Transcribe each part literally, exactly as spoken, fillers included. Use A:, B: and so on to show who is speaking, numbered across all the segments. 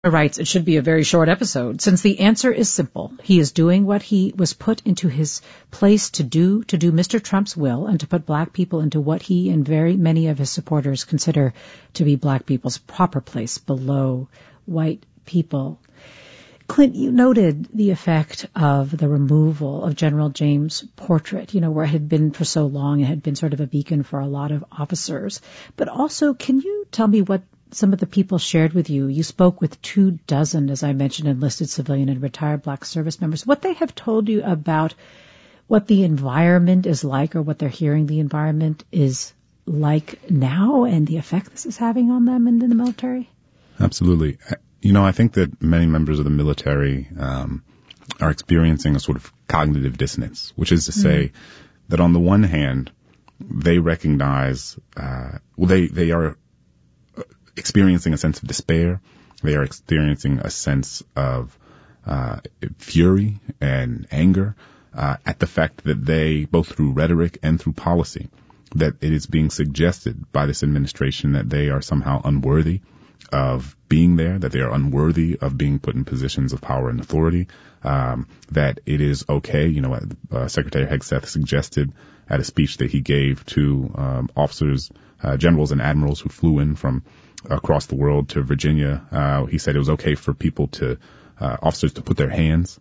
A: writes, it should be a very short episode, since the answer is simple. He is doing what he was put into his place to do, to do Mister Trump's will, and to put black people into what he and very many of his supporters consider to be black people's proper place below white people. Clint, you noted the effect of the removal of General James' portrait, you know, where it had been for so long, it had been sort of a beacon for a lot of officers. But also, can you tell me what some of the people shared with you? You spoke with two dozen, as I mentioned, enlisted civilian and retired black service members. What they have told you about what the environment is like, or what they're hearing the environment is like now, and the effect this is having on them and in the military?
B: Absolutely. You know, I think that many members of the military um, are experiencing a sort of cognitive dissonance, which is to say mm. that on the one hand, they recognize, uh, well, they, they are experiencing a sense of despair. They are experiencing a sense of uh, fury and anger uh, at the fact that they, both through rhetoric and through policy, that it is being suggested by this administration that they are somehow unworthy of being there, that they are unworthy of being put in positions of power and authority, um, that it is okay. You know, uh, Secretary Hegseth suggested at a speech that he gave to um, officers, uh, generals and admirals who flew in from across the world to Virginia. Uh, he said it was okay for people to, uh, officers to put their hands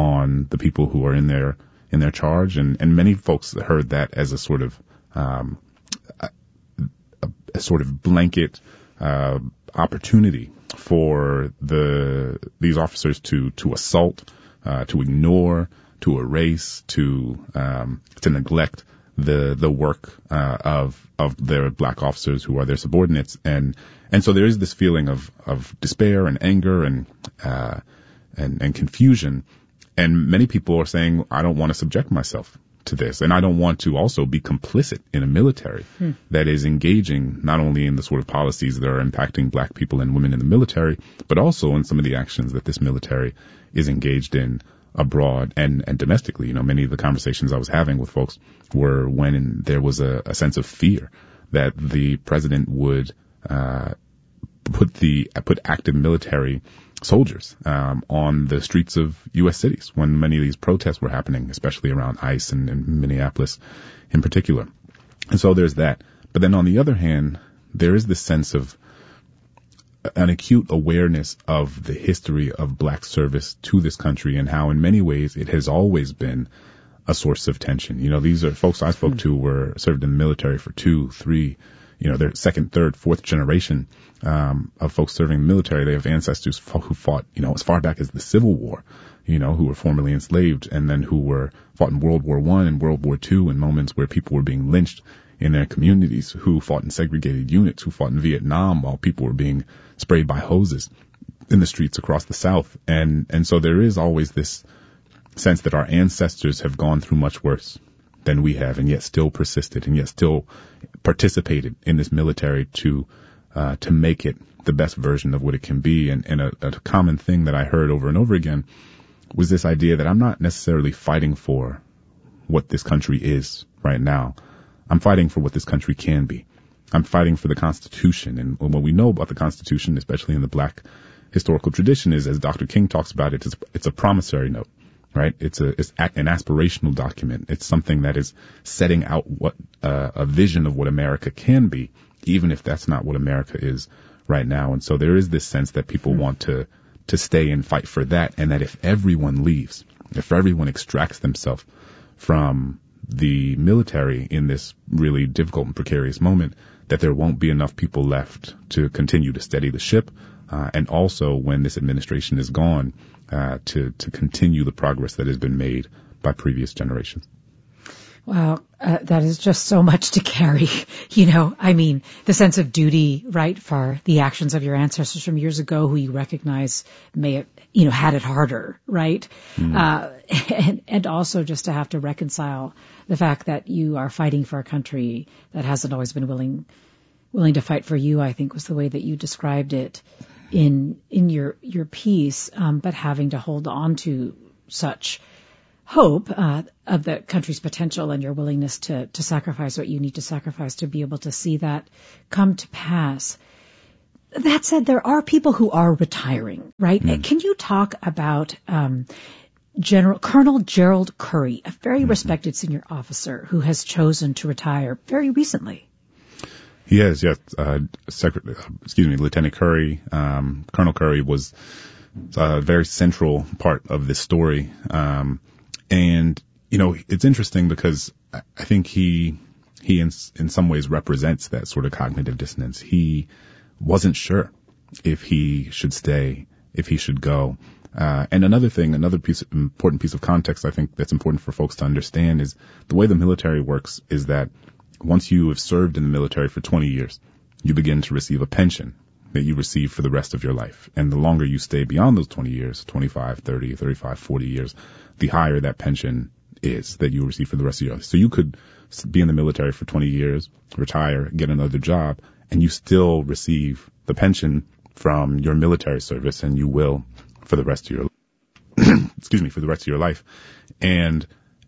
B: on the people who are in their, in their charge. And, and many folks heard that as a sort of, um, a, a, a sort of blanket, uh, opportunity for the these officers to to assault, uh, to ignore, to erase, to um, to neglect the the work uh, of of their black officers who are their subordinates, and and so there is this feeling of of despair and anger and uh, and and confusion, and many people are saying, I don't want to subject myself to this, and I don't want to also be complicit in a military hmm. that is engaging not only in the sort of policies that are impacting black people and women in the military, but also in some of the actions that this military is engaged in abroad and, and domestically. You know, many of the conversations I was having with folks were when there was a, a sense of fear that the president would uh, put the put active military soldiers um, on the streets of U S cities when many of these protests were happening, especially around ICE and, and Minneapolis in particular. And so there's that. But then on the other hand, there is this sense of an acute awareness of the history of black service to this country and how in many ways it has always been a source of tension. You know, these are folks I spoke to were served in the military for two, three, you know, their second, third, fourth generation um, of folks serving the military. They have ancestors who fought, you know, as far back as the Civil War, you know, who were formerly enslaved and then who were fought in World War One and World War Two in moments where people were being lynched in their communities, who fought in segregated units, who fought in Vietnam while people were being sprayed by hoses in the streets across the South. And, and so there is always this sense that our ancestors have gone through much worse than we have, and yet still persisted, and yet still participated in this military to uh, to make it the best version of what it can be. And, and a, a common thing that I heard over and over again was this idea that I'm not necessarily fighting for what this country is right now. I'm fighting for what this country can be. I'm fighting for the Constitution. And what we know about the Constitution, especially in the black historical tradition, is, as Doctor King talks about it, it's, it's a promissory note. Right? It's a, it's an aspirational document. It's something that is setting out what, uh, a vision of what America can be, even if that's not what America is right now. And so there is this sense that people mm-hmm. want to, to stay and fight for that. And that if everyone leaves, if everyone extracts themselves from the military in this really difficult and precarious moment, that there won't be enough people left to continue to steady the ship. Uh, and also when this administration is gone, uh, to, to continue the progress that has been made by previous generations.
A: Wow, uh, that is just so much to carry. You know, I mean, the sense of duty, right, for the actions of your ancestors from years ago who you recognize may have, you know, had it harder, right? Mm. Uh, and, and also just to have to reconcile the fact that you are fighting for a country that hasn't always been willing, willing to fight for you, I think was the way that you described it in, in your, your piece, um, but having to hold on to such hope uh, of the country's potential and your willingness to, to sacrifice what you need to sacrifice to be able to see that come to pass. That said, there are people who are retiring, right? Mm. Can you talk about um, General Colonel Gerald Currie, a very mm-hmm. respected senior officer who has chosen to retire very recently?
B: He has, yes. Uh, Secretary, excuse me, Lieutenant Currie, um, Colonel Currie was a very central part of this story. Um, and, you know, it's interesting because I think he, he in, in some ways represents that sort of cognitive dissonance. He wasn't sure if he should stay, if he should go. Uh, and another thing, another piece, important piece of context I think that's important for folks to understand is the way the military works is that once you have served in the military for twenty years, you begin to receive a pension that you receive for the rest of your life. And the longer you stay beyond those twenty years, twenty-five, thirty, thirty-five, forty years, the higher that pension is that you receive for the rest of your life. So you could be in the military for twenty years, retire, get another job, and you still receive the pension from your military service, and you will for the rest of your excuse me, for the rest of your life. And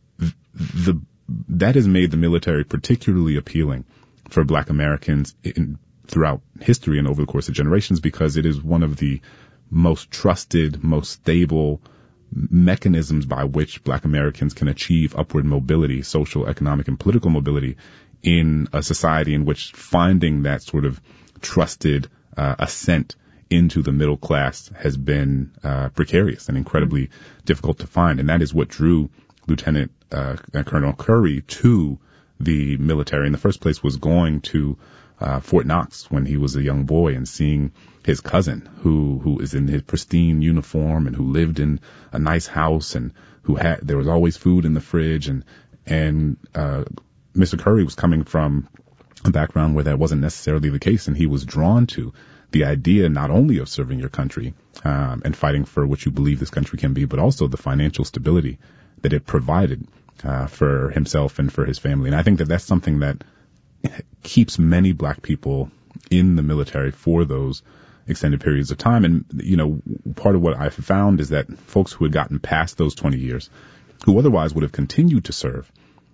B: the that has made the military particularly appealing for Black Americans in, throughout history and over the course of generations, because it is one of the most trusted, most stable mechanisms by which Black Americans can achieve upward mobility, social, economic, and political mobility in a society in which finding that sort of trusted uh, ascent into the middle class has been uh, precarious and incredibly mm-hmm. difficult to find. And that is what drew Lieutenant uh, Colonel Currie to the military in the first place, was going to uh, Fort Knox when he was a young boy and seeing his cousin who who is in his pristine uniform and who lived in a nice house and who had there was always food in the fridge, and and uh, Mister Currie was coming from a background where that wasn't necessarily the case, and he was drawn to the idea not only of serving your country um, and fighting for what you believe this country can be, but also the financial stability that it provided uh, for himself and for his family. And I think that that's something that keeps many Black people in the military for those extended periods of time. And, you know, part of what I've found is that folks who had gotten past those twenty years, who otherwise would have continued to serve,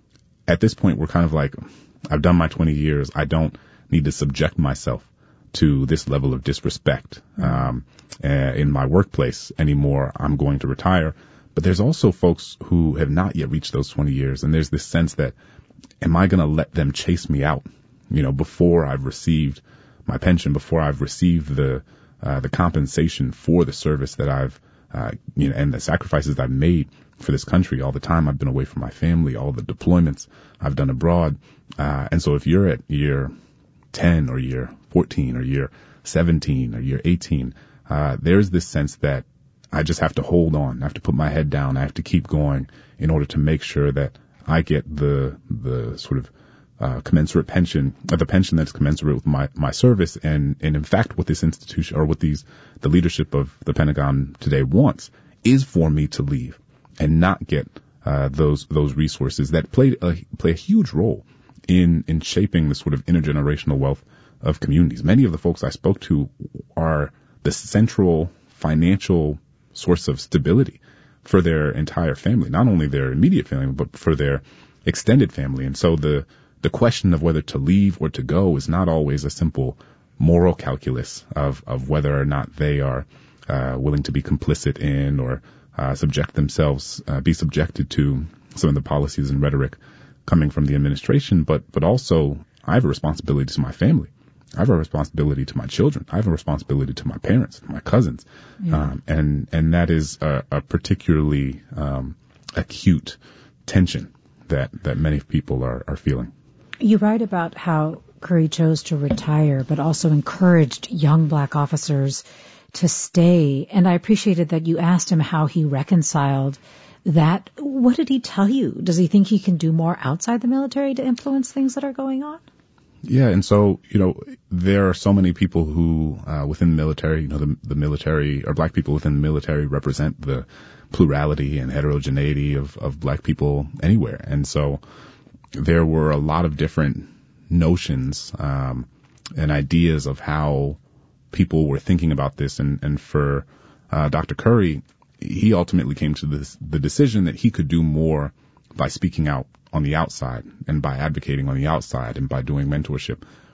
B: at this point were kind of like, I've done my twenty years. I don't need to subject myself to this level of disrespect um, uh, in my workplace anymore. I'm going to retire. But there's also folks who have not yet reached those twenty years. And there's this sense that, am I going to let them chase me out, you know, before I've received my pension, before I've received the uh, the compensation for the service that I've, uh, you know, and the sacrifices I've made for this country, all the time I've been away from my family, all the deployments I've done abroad. Uh, and so if you're at year ten or year fourteen or year seventeen or year eighteen, uh, there's this sense that I just have to hold on. I have to put my head down. I have to keep going in order to make sure that I get the the sort of uh, commensurate pension, uh, the pension that's commensurate with my, my service. And, and in fact, what this institution or what these the leadership of the Pentagon today wants is for me to leave and not get uh, those those resources that play a, play a huge role in in shaping the sort of intergenerational wealth of communities. Many of the folks I spoke to are the central financial source of stability for their entire family, not only their immediate family, but for their extended family. And so the the question of whether to leave or to go is not always a simple moral calculus of, of whether or not they are uh, willing to be complicit in or uh, subject themselves, uh, be subjected to some of the policies and rhetoric coming from the administration. But, but also I have a responsibility to my family. I have a responsibility to my children. I have a responsibility to my parents, my cousins. Yeah. Um, and, and that is a, a particularly, um, acute tension that, that many people are, are feeling.
A: You write about how Currie chose to retire, but also encouraged young Black officers to stay. And I appreciated that you asked him how he reconciled that. What did he tell you? Does he think he can do more outside the military to influence things that are going on?
B: Yeah, and so, you know, there are so many people who, uh, within the military, you know, the, the military, or Black people within the military represent the plurality and heterogeneity of, of Black people anywhere. And so there were a lot of different notions, um, and ideas of how people were thinking about this. And, and for, uh, Doctor Currie, he ultimately came to this, the decision that he could do more by speaking out on the outside and by advocating on the outside and by doing mentorship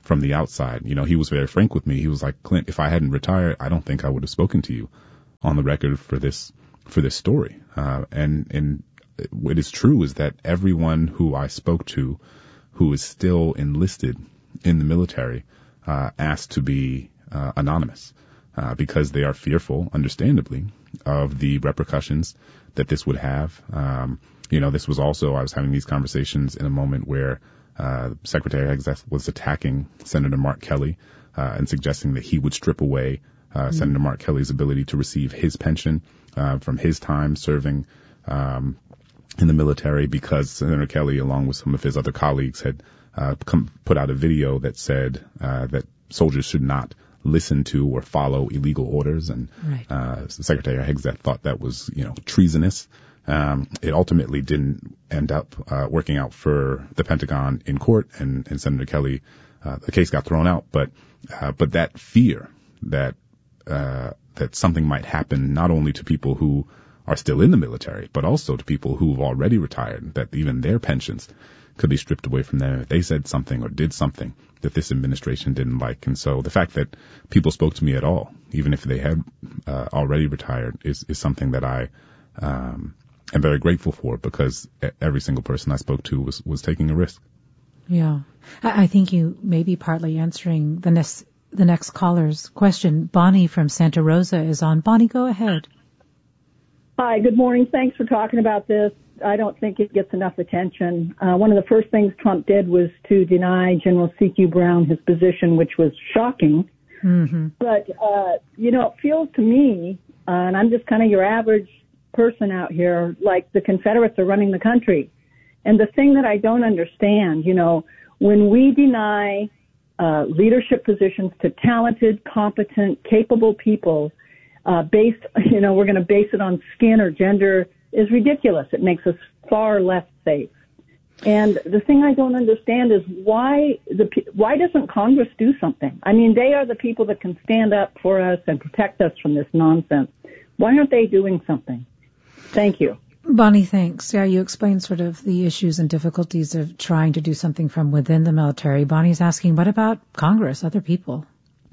B: from the outside. You know, he was very frank with me. He was like, Clint, if I hadn't retired, I don't think I would have spoken to you on the record for this, for this story. Uh, and, and what is true is that everyone who I spoke to who is still enlisted in the military, uh, asked to be, uh, anonymous, uh, because they are fearful, understandably, of the repercussions that this would have. Um, you know, this was also, I was having these conversations in a moment where, uh, Secretary Hegseth was attacking Senator Mark Kelly, uh, and suggesting that he would strip away, uh, mm-hmm. Senator Mark Kelly's ability to receive his pension, uh, from his time serving, um, in the military, because Senator Kelly, along with some of his other colleagues, had, uh, come, put out a video that said, uh, that soldiers should not listen to or follow illegal orders. And, right. uh, Secretary Hegseth thought that was, you know, treasonous. Um, it ultimately didn't end up, uh, working out for the Pentagon in court, and, and Senator Kelly, uh, the case got thrown out. But, uh, but that fear that, uh, that something might happen not only to people who are still in the military, but also to people who've already retired, that even their pensions could be stripped away from them if they said something or did something that this administration didn't like. And so the fact that people spoke to me at all, even if they had, uh, already retired, is, is something that I, um, am very grateful for, because every single person I spoke to was, was taking a risk.
A: Yeah. I, I think you may be partly answering the next, the next caller's question. Bonnie from Santa Rosa is on. Bonnie, go ahead.
C: Hi, good morning. Thanks for talking about this. I don't think it gets enough attention. Uh, one of the first things Trump did was to deny General C Q Brown his position, which was shocking. Mm-hmm. But, uh, you know, it feels to me, uh, and I'm just kind of your average person out here, like the Confederates are running the country. And the thing that I don't understand, you know, when we deny uh, leadership positions to talented, competent, capable people, uh, based, you know, we're going to base it on skin or gender, is ridiculous. It makes us far less safe. And the thing I don't understand is why the why doesn't Congress do something? I mean, they are the people that can stand up for us and protect us from this nonsense. Why aren't they doing something? Thank you.
A: Bonnie, thanks. Yeah, you explained sort of the issues and difficulties of trying to do something from within the military. Bonnie's asking, what about Congress, other people?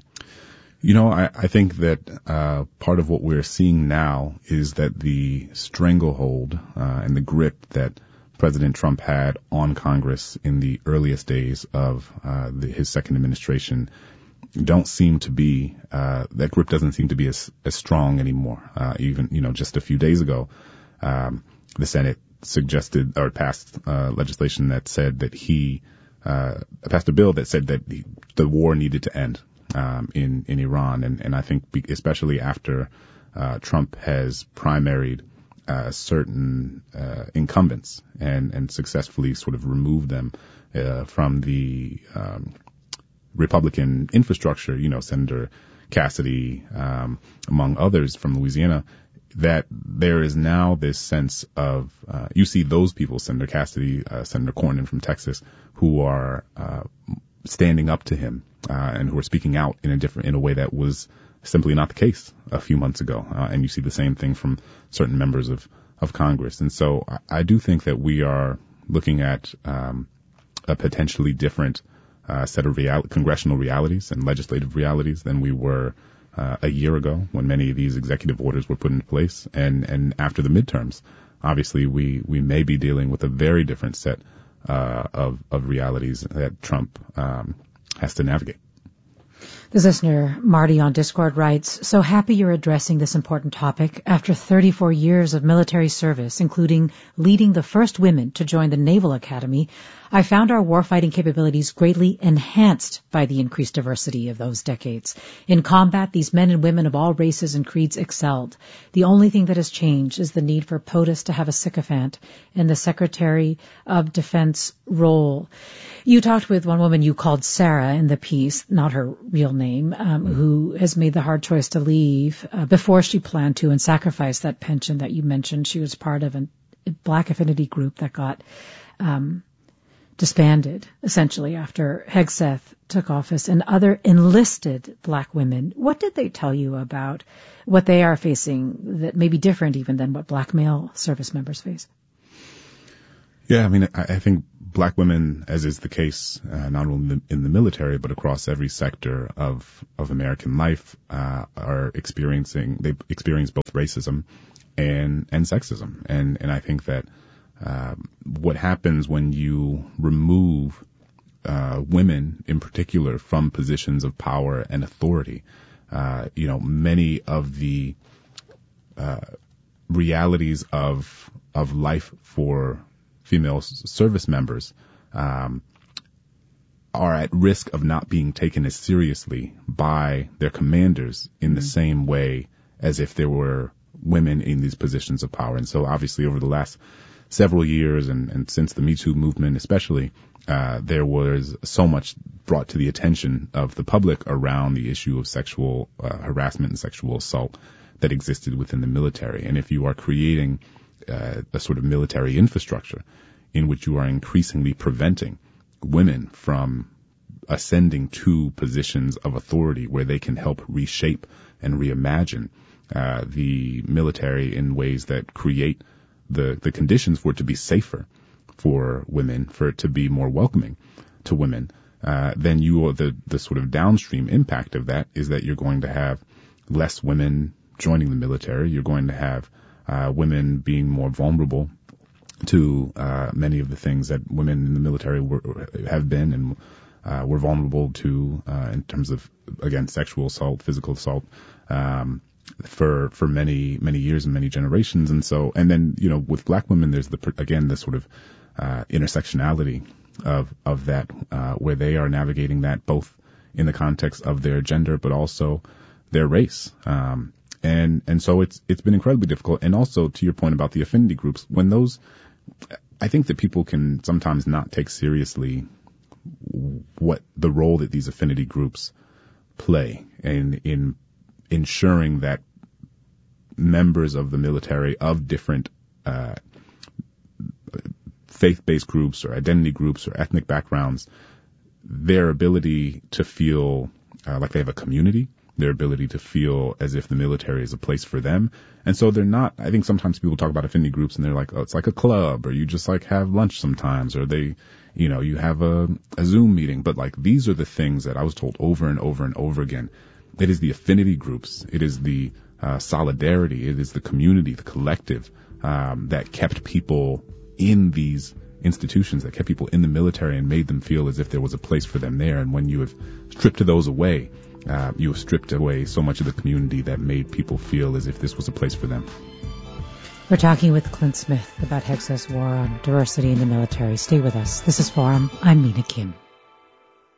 B: You know, I, I think that uh part of what we're seeing now is that the stranglehold uh, and the grip that President Trump had on Congress in the earliest days of uh the, his second administration don't seem to be, uh that grip doesn't seem to be as, as strong anymore. Uh even, you know, just a few days ago, um the Senate suggested or passed uh legislation that said that he uh passed a bill that said that the, the war needed to end um in in Iran. And and I think especially after uh Trump has primaried uh certain uh incumbents and and successfully sort of removed them uh from the um Republican infrastructure, you know, Senator Cassidy, um, among others from Louisiana, that there is now this sense of, uh, you see those people, Senator Cassidy, uh, Senator Cornyn from Texas, who are, uh, standing up to him, uh, and who are speaking out in a different, in a way that was simply not the case a few months ago. Uh, and you see the same thing from certain members of, of Congress. And so I, I do think that we are looking at, um, a potentially different Uh, set of real- congressional realities and legislative realities than we were uh, a year ago when many of these executive orders were put into place. And, and after the midterms, obviously we, we may be dealing with a very different set uh, of, of realities that Trump um, has to navigate.
A: This listener, Marty on Discord, writes, so happy you're addressing this important topic. After thirty-four years of military service, including leading the first women to join the Naval Academy, I found our warfighting capabilities greatly enhanced by the increased diversity of those decades. In combat, these men and women of all races and creeds excelled. The only thing that has changed is the need for POTUS to have a sycophant in the Secretary of Defense role. You talked with one woman you called Sarah in the piece, not her real name, um, who has made the hard choice to leave uh, before she planned to and sacrifice that pension that you mentioned. She was part of an, a Black affinity group that got um disbanded, essentially, after Hegseth took office, and other enlisted Black women. What did they tell you about what they are facing that may be different even than what Black male service members face?
B: Yeah, I mean, I, I think black women, as is the case uh, not only in the military but across every sector of of American life, uh, are experiencing they experience both racism and and sexism, and and I think that uh, what happens when you remove uh, women in particular from positions of power and authority, uh, you know, many of the uh, realities of of life for female service members um, are at risk of not being taken as seriously by their commanders in the mm-hmm. same way as if there were women in these positions of power. And so obviously over the last several years and, and since the Me Too movement especially, uh, there was so much brought to the attention of the public around the issue of sexual uh, harassment and sexual assault that existed within the military. And if you are creating Uh, a sort of military infrastructure in which you are increasingly preventing women from ascending to positions of authority where they can help reshape and reimagine uh, the military in ways that create the, the conditions for it to be safer for women, for it to be more welcoming to women, uh, then you are the, the sort of downstream impact of that is that you're going to have less women joining the military. You're going to have Uh, women being more vulnerable to uh, many of the things that women in the military were, have been and uh, were vulnerable to uh, in terms of, again, sexual assault, physical assault um, for for many many years and many generations. And so, and then you know, with black women, there's the again the sort of uh, intersectionality of of that uh, where they are navigating that both in the context of their gender but also their race. Um, And, and so it's, it's been incredibly difficult. And also to your point about the affinity groups, when those, I think that people can sometimes not take seriously what the role that these affinity groups play in, in ensuring that members of the military of different, uh, faith-based groups or identity groups or ethnic backgrounds, their ability to feel uh, like they have a community, their ability to feel as if the military is a place for them. And so they're not, I think sometimes people talk about affinity groups and they're like, oh, it's like a club, or you just like have lunch sometimes, or they, you know, you have a, a Zoom meeting. But like, these are the things that I was told over and over and over again. It is the affinity groups. It is the uh, solidarity. It is the community, the collective, um, that kept people in these institutions, that kept people in the military and made them feel as if there was a place for them there. And when you have stripped those away, Uh, you have stripped away so much of the community that made people feel as if this was a place for them.
A: We're talking with Clint Smith about Hexa's War on Diversity in the Military. Stay with us. This is Forum. I'm Mina Kim.